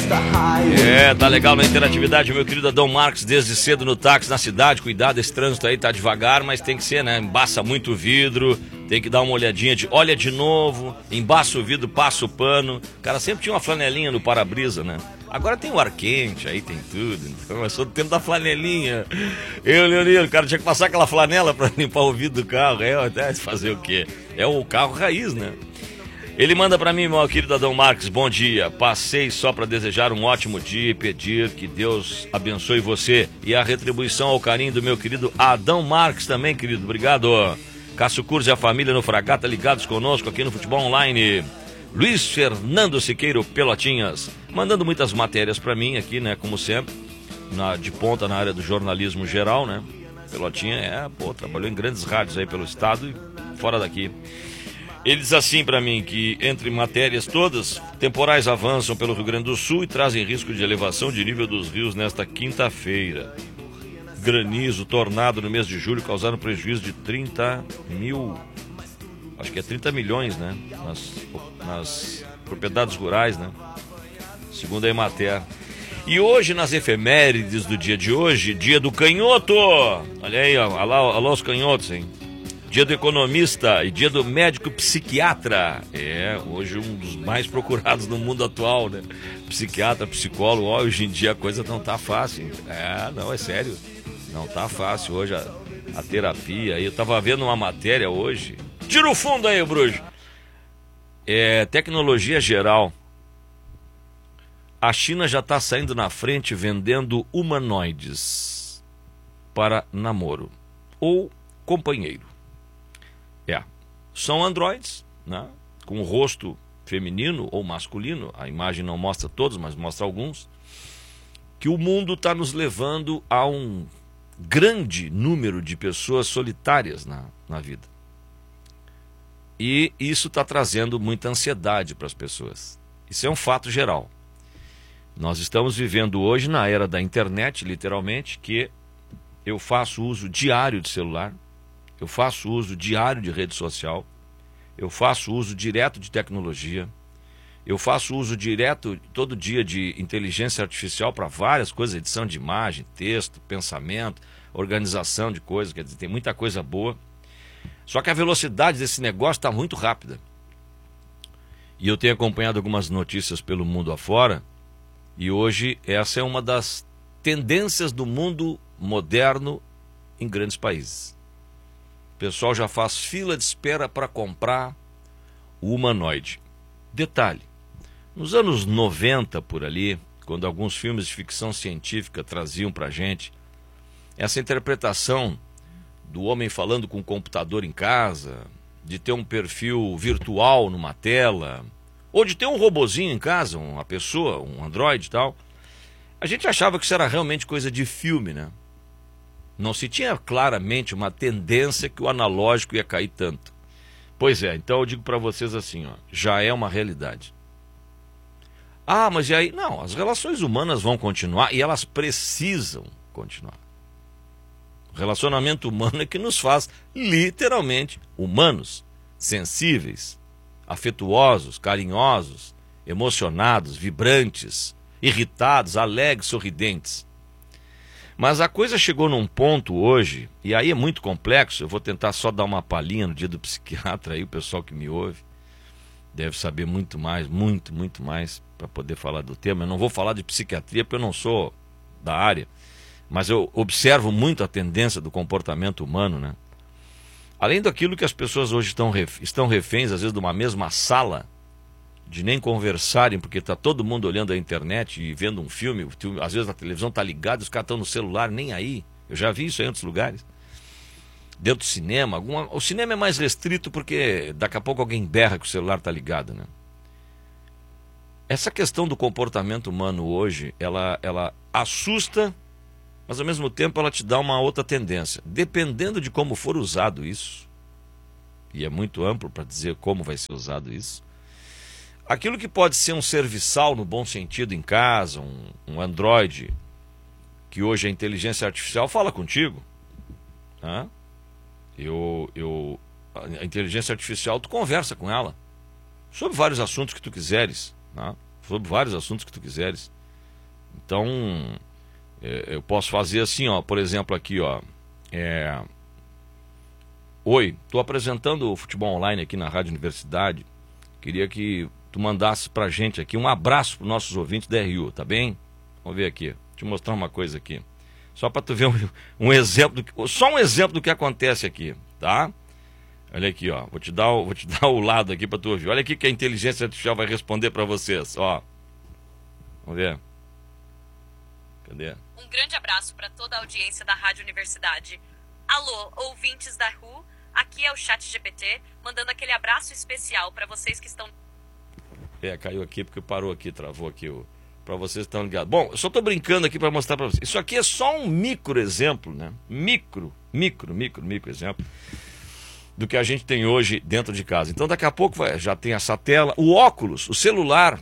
Tá legal na interatividade, meu querido Adão Marques, desde cedo no táxi na cidade. Cuidado, esse trânsito aí tá devagar, mas tem que ser, né? Embaça muito o vidro, tem que dar uma olhadinha olha de novo, embaça o vidro, passa o pano. O cara sempre tinha uma flanelinha no para-brisa, né? Agora tem o ar quente, aí tem tudo. Então eu sou do tempo da flanelinha. Leonino, o cara tinha que passar aquela flanela pra limpar o vidro do carro. Até fazer o quê? É o carro raiz, né? Ele manda pra mim, meu querido Adão Marques, bom dia. Passei só pra desejar um ótimo dia e pedir que Deus abençoe você. E a retribuição ao carinho do meu querido Adão Marques também, querido. Obrigado. Cássio Curso e a família no Fragata ligados conosco aqui no Futebol Online. Luiz Fernando Siqueiro Pelotinhas, mandando muitas matérias pra mim aqui, né, como sempre, de ponta na área do jornalismo geral, né. Pelotinha trabalhou em grandes rádios aí pelo estado e fora daqui. Ele diz assim pra mim que, entre matérias todas, temporais avançam pelo Rio Grande do Sul e trazem risco de elevação de nível dos rios nesta quinta-feira. Granizo, tornado no mês de julho causaram prejuízo de 30 milhões, né? Nas propriedades rurais, né? Segundo a Emater. E hoje, nas efemérides do dia de hoje, dia do canhoto. Olha aí, ó, alô os canhotos, hein? Dia do economista e dia do médico psiquiatra. Hoje um dos mais procurados no mundo atual, né? Psiquiatra, psicólogo, hoje em dia a coisa não tá fácil. Não, é sério. Não tá fácil hoje a terapia. Eu tava vendo uma matéria hoje. Tira o fundo aí, Bruxo. Tecnologia geral. A China já tá saindo na frente vendendo humanoides para namoro ou companheiro. São androides, né? Com o rosto feminino ou masculino, a imagem não mostra todos, mas mostra alguns, que o mundo está nos levando a um grande número de pessoas solitárias na vida. E isso está trazendo muita ansiedade para as pessoas. Isso é um fato geral. Nós estamos vivendo hoje na era da internet, literalmente, que eu faço uso diário de celular, eu faço uso diário de rede social, eu faço uso direto de tecnologia, eu faço uso direto todo dia de inteligência artificial para várias coisas, edição de imagem, texto, pensamento, organização de coisas, quer dizer, tem muita coisa boa. Só que a velocidade desse negócio está muito rápida. E eu tenho acompanhado algumas notícias pelo mundo afora, e hoje essa é uma das tendências do mundo moderno em grandes países. O pessoal já faz fila de espera para comprar o humanoide. Detalhe, nos anos 90 por ali, quando alguns filmes de ficção científica traziam para a gente essa interpretação do homem falando com o computador em casa, de ter um perfil virtual numa tela, ou de ter um robozinho em casa, uma pessoa, um androide e tal, a gente achava que isso era realmente coisa de filme, né? Não se tinha claramente uma tendência que o analógico ia cair tanto. Pois é, então eu digo para vocês assim, já é uma realidade. Mas e aí? Não, as relações humanas vão continuar e elas precisam continuar. O relacionamento humano é que nos faz literalmente humanos, sensíveis, afetuosos, carinhosos, emocionados, vibrantes, irritados, alegres, sorridentes. Mas a coisa chegou num ponto hoje, e aí é muito complexo, eu vou tentar só dar uma palhinha no dia do psiquiatra, aí o pessoal que me ouve deve saber muito mais, muito mais, para poder falar do tema. Eu não vou falar de psiquiatria porque eu não sou da área, mas eu observo muito a tendência do comportamento humano, né? Além daquilo que as pessoas hoje estão reféns, às vezes, de uma mesma sala, de nem conversarem, porque está todo mundo olhando a internet e vendo um filme, às vezes a televisão está ligada, os caras estão no celular, nem aí. Eu já vi isso em outros lugares. Dentro do cinema, o cinema é mais restrito porque daqui a pouco alguém berra que o celular está ligado, né? Essa questão do comportamento humano hoje, ela assusta, mas ao mesmo tempo ela te dá uma outra tendência. Dependendo de como for usado isso, e é muito amplo para dizer como vai ser usado isso, aquilo que pode ser um serviçal no bom sentido em casa, um Android, que hoje a inteligência artificial fala contigo. Tá? A inteligência artificial, tu conversa com ela sobre vários assuntos que tu quiseres. Tá? sobre vários assuntos que tu quiseres. Então, eu posso fazer assim, ó, por exemplo, aqui, ó. Oi, estou apresentando o Futebol Online aqui na Rádio Universidade. Queria que tu mandasse pra gente aqui um abraço para nossos ouvintes da RU, tá bem? Vamos ver aqui, vou te mostrar uma coisa aqui. Só para tu ver um exemplo, só um exemplo do que acontece aqui, tá? Olha aqui, ó, vou te dar o lado aqui para tu ouvir. Olha aqui que a inteligência artificial vai responder para vocês, ó. Vamos ver. Cadê? Um grande abraço para toda a audiência da Rádio Universidade. Alô, ouvintes da RU, aqui é o ChatGPT, mandando aquele abraço especial para vocês que estão... Caiu aqui porque parou aqui, travou aqui para vocês que estão ligados. Bom, eu só estou brincando aqui para mostrar para vocês. Isso aqui é só um micro exemplo, né? Micro exemplo do que a gente tem hoje dentro de casa. Então daqui a pouco já tem essa tela. O óculos, o celular,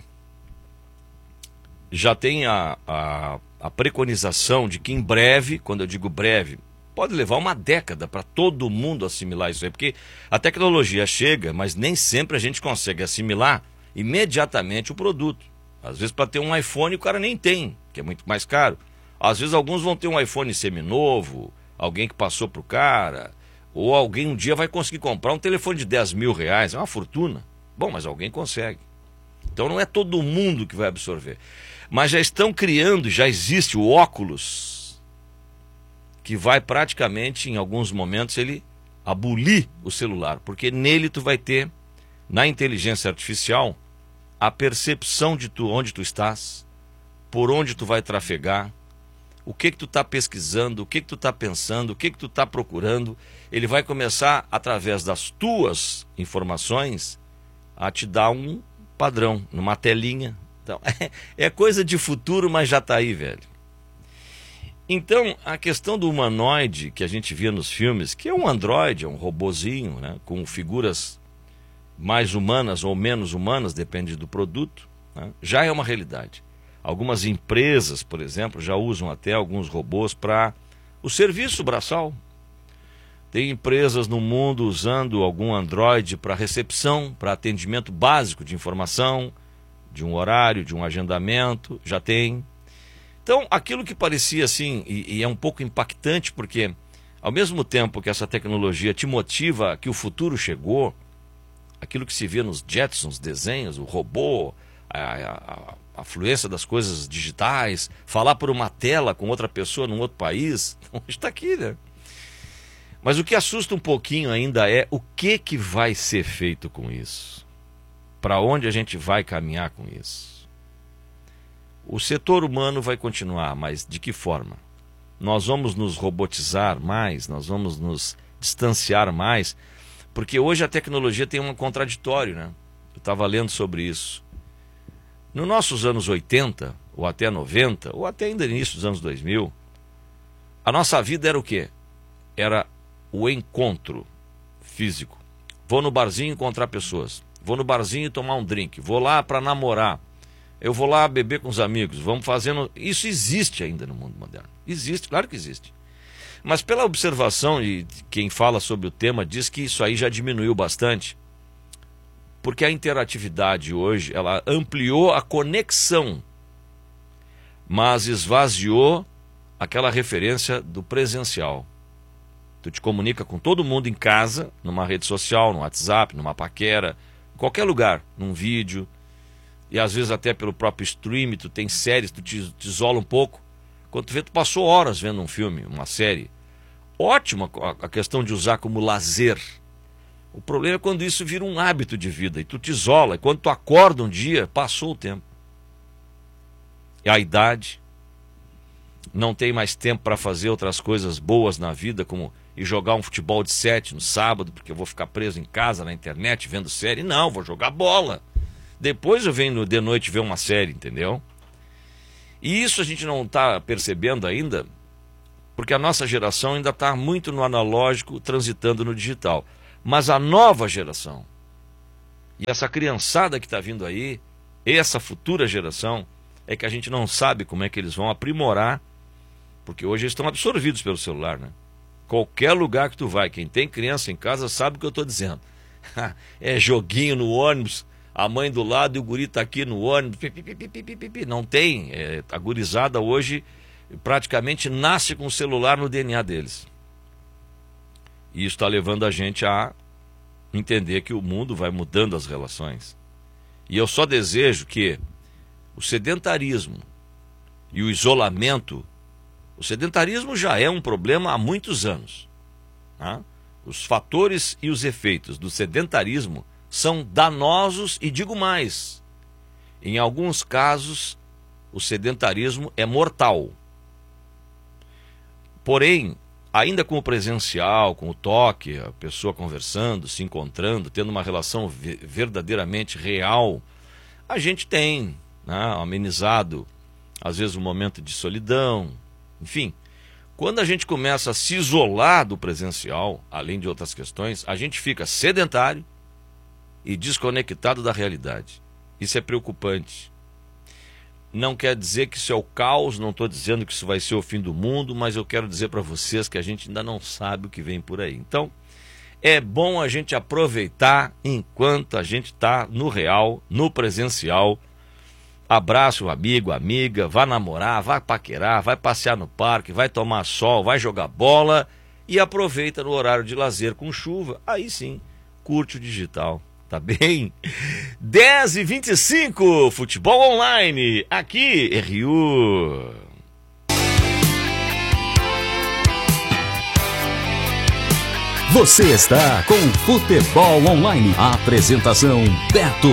já tem a preconização de que em breve, quando eu digo breve, pode levar uma década para todo mundo assimilar isso aí. Porque a tecnologia chega, mas nem sempre a gente consegue assimilar imediatamente o produto. Às vezes para ter um iPhone o cara nem tem, que é muito mais caro. Às vezes alguns vão ter um iPhone seminovo, alguém que passou pro cara, ou alguém um dia vai conseguir comprar um telefone de 10 mil reais, é uma fortuna. Bom, mas alguém consegue. Então não é todo mundo que vai absorver. Mas já estão criando, já existe o óculos, que vai praticamente, em alguns momentos, ele abolir o celular. Porque nele tu vai ter, na inteligência artificial, a percepção de onde tu estás, por onde tu vai trafegar, o que tu está pesquisando, o que tu está pensando, o que tu está procurando. Ele vai começar, através das tuas informações, a te dar um padrão, numa telinha. Então, é coisa de futuro, mas já está aí, velho. Então, a questão do humanoide que a gente via nos filmes, que é um androide, é um robozinho, né, com figuras mais humanas ou menos humanas, depende do produto, né, já é uma realidade. Algumas empresas, por exemplo, já usam até alguns robôs para o serviço braçal. Tem empresas no mundo usando algum androide para recepção, para atendimento básico de informação, de um horário, de um agendamento, já tem. Então, aquilo que parecia assim, e é um pouco impactante, porque ao mesmo tempo que essa tecnologia te motiva que o futuro chegou, aquilo que se vê nos Jetsons, desenhos, o robô, a fluência das coisas digitais, falar por uma tela com outra pessoa num outro país, então, está aqui, né? Mas o que assusta um pouquinho ainda é o que vai ser feito com isso. Para onde a gente vai caminhar com isso? O setor humano vai continuar, mas de que forma? Nós vamos nos robotizar mais, nós vamos nos distanciar mais, porque hoje a tecnologia tem um contraditório, né? Eu estava lendo sobre isso. Nos nossos anos 80, ou até 90, ou até ainda início dos anos 2000, a nossa vida era o quê? Era o encontro físico. Vou no barzinho encontrar pessoas. Vou no barzinho tomar um drink. Vou lá para namorar. Eu vou lá beber com os amigos. Vamos fazendo... Isso existe ainda no mundo moderno. Existe, claro que existe. Mas pela observação, e quem fala sobre o tema diz que isso aí já diminuiu bastante. Porque a interatividade hoje, ela ampliou a conexão, mas esvaziou aquela referência do presencial. Tu te comunica com todo mundo em casa, numa rede social, no WhatsApp, numa paquera, em qualquer lugar, num vídeo, e às vezes até pelo próprio stream, tu tem séries, tu te isola um pouco. Quando tu vê, tu passou horas vendo um filme, uma série. Ótima a questão de usar como lazer. O problema é quando isso vira um hábito de vida e tu te isola, e quando tu acorda um dia, passou o tempo. E a idade, não tem mais tempo para fazer outras coisas boas na vida, como ir jogar um futebol de 7 no sábado, porque eu vou ficar preso em casa, na internet, vendo série. Não, vou jogar bola. Depois eu venho de noite ver uma série, entendeu? E isso a gente não está percebendo ainda, porque a nossa geração ainda está muito no analógico, transitando no digital. Mas a nova geração, e essa criançada que está vindo aí, essa futura geração, é que a gente não sabe como é que eles vão aprimorar, porque hoje eles estão absorvidos pelo celular, né? Qualquer lugar que tu vai, quem tem criança em casa sabe o que eu estou dizendo. É joguinho no ônibus, a mãe do lado e o guri tá aqui no ônibus. Não tem. A gurizada hoje praticamente nasce com o celular no DNA deles. E isso está levando a gente a entender que o mundo vai mudando as relações. E eu só desejo que o sedentarismo e o isolamento... O sedentarismo já é um problema há muitos anos. Tá? Os fatores e os efeitos do sedentarismo são danosos e digo mais, em alguns casos o sedentarismo é mortal. Porém, ainda com o presencial, com o toque, a pessoa conversando, se encontrando, tendo uma relação verdadeiramente real, a gente tem, né, amenizado às vezes um momento de solidão. Enfim, quando a gente começa a se isolar do presencial, além de outras questões, a gente fica sedentário e desconectado da realidade. Isso é preocupante. Não quer dizer que isso é o caos, não estou dizendo que isso vai ser o fim do mundo, mas eu quero dizer para vocês que a gente ainda não sabe o que vem por aí. Então, é bom a gente aproveitar enquanto a gente está no real, no presencial. Abraça o amigo, amiga, vá namorar, vá paquerar, vai passear no parque, vai tomar sol, vai jogar bola e aproveita no horário de lazer com chuva. Aí sim, curte o digital, tá bem? 10h25, futebol online, aqui, RU. Você está com Futebol Online. A apresentação Beto